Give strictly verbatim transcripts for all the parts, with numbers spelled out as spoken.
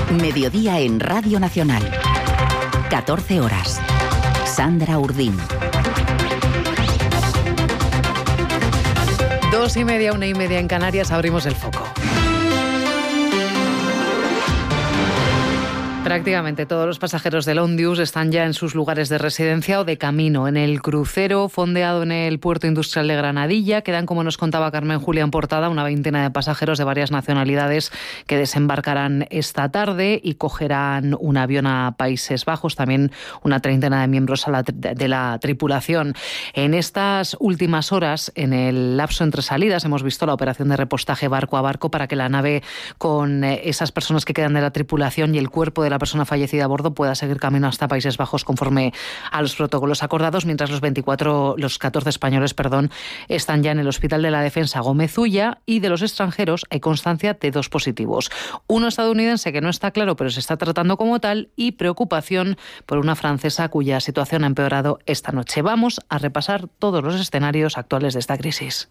Mediodía en Radio Nacional. catorce horas. Sandra Urdín. Dos y media, una y media en Canarias, abrimos el foco. Prácticamente todos los pasajeros del Ondius están ya en sus lugares de residencia o de camino. En el crucero fondeado en el puerto industrial de Granadilla quedan, como nos contaba Carmen Julián Portada, una veintena de pasajeros de varias nacionalidades que desembarcarán esta tarde y cogerán un avión a Países Bajos, también una treintena de miembros a la, de la tripulación. En estas últimas horas, en el lapso entre salidas, hemos visto la operación de repostaje barco a barco para que la nave con esas personas que quedan de la tripulación y el cuerpo de la persona fallecida a bordo pueda seguir camino hasta Países Bajos conforme a los protocolos acordados, mientras los veinticuatro, los catorce españoles, perdón, están ya en el Hospital de la Defensa Gómez Ulla, y de los extranjeros hay constancia de dos positivos. Uno estadounidense que no está claro, pero se está tratando como tal, y preocupación por una francesa cuya situación ha empeorado esta noche. Vamos a repasar todos los escenarios actuales de esta crisis.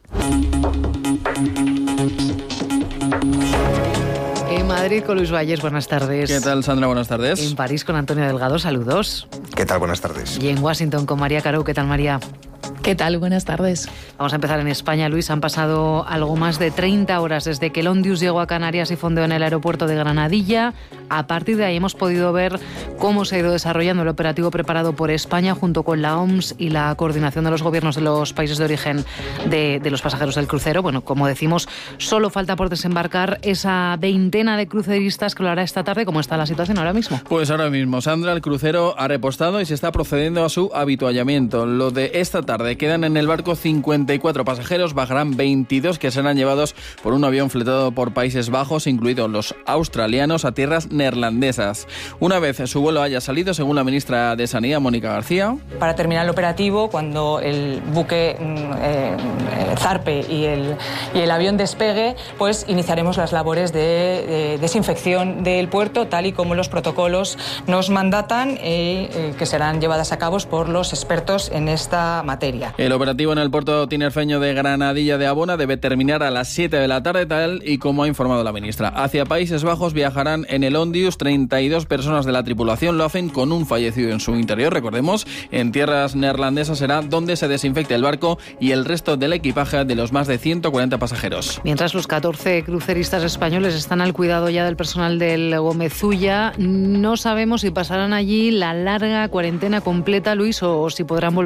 En Madrid con Luis Valles, buenas tardes. ¿Qué tal, Sandra? Buenas tardes. En París con Antonio Delgado, saludos. ¿Qué tal? Buenas tardes. Y en Washington con María Carou, ¿qué tal, María? ¿Qué tal? Buenas tardes. Vamos a empezar en España, Luis. Han pasado algo más de treinta horas desde que el Ondius llegó a Canarias y fondeó en el aeropuerto de Granadilla. A partir de ahí hemos podido ver cómo se ha ido desarrollando el operativo preparado por España junto con la O M S y la coordinación de los gobiernos de los países de origen de, de los pasajeros del crucero. Bueno, como decimos, solo falta por desembarcar esa veintena de cruceristas que lo hará esta tarde. ¿Cómo está la situación ahora mismo? Pues ahora mismo, Sandra, el crucero ha repostado y se está procediendo a su habituallamiento. Lo de esta tarde, quedan en el barco cincuenta y cuatro pasajeros, bajarán veintidós que serán llevados por un avión fletado por Países Bajos, incluidos los australianos, a tierras neerlandesas. Una vez su vuelo haya salido, según la ministra de Sanidad, Mónica García, para terminar el operativo, cuando el buque eh, zarpe y el, y el avión despegue, pues iniciaremos las labores de, de desinfección del puerto, tal y como los protocolos nos mandatan, eh, eh, que serán llevadas a cabo por los expertos en esta materia. El operativo en el puerto tinerfeño de Granadilla de Abona debe terminar a las siete de la tarde, tal y como ha informado la ministra. Hacia Países Bajos viajarán en el Ondius treinta y dos personas de la tripulación. Lo hacen con un fallecido en su interior. Recordemos, en tierras neerlandesas será donde se desinfecte el barco y el resto del equipaje de los más de ciento cuarenta pasajeros. Mientras los catorce cruceristas españoles están al cuidado ya del personal del Gómez Ulla, no sabemos si pasarán allí la larga cuarentena completa, Luis, o si podrán volver